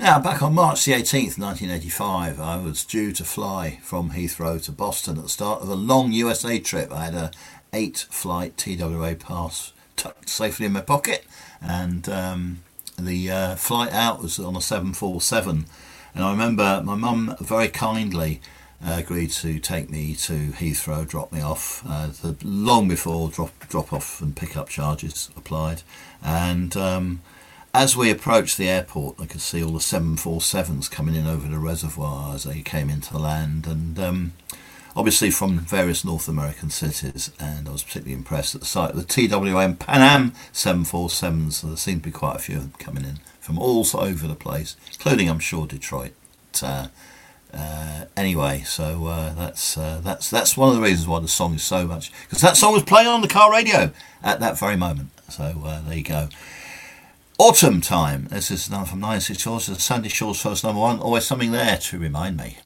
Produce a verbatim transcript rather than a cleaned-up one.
Now, back on March the eighteenth, nineteen eighty-five, I was due to fly from Heathrow to Boston at the start of a long U S A trip. I had a eight-flight T W A pass tucked safely in my pocket, and um, the uh, flight out was on a seven forty-seven. And I remember my mum very kindly uh, agreed to take me to Heathrow, drop me off, uh, the, long before drop, drop-off and pick-up charges applied. And Um, As we approached the airport, I could see all the seven forty-sevens coming in over the reservoir as they came into land, and um, obviously from various North American cities. And I was particularly impressed at the sight of the T W A and Pan Am seven forty-sevens. So there seemed to be quite a few of them coming in from all over the place, including, I'm sure, Detroit. Uh, uh, anyway, so uh, that's uh, that's that's one of the reasons why the song is so much, because that song was playing on the car radio at that very moment. So uh, there you go. Autumn Time. This is now from nine six Shores, Sandy Shores' first number one. Always something there to remind me.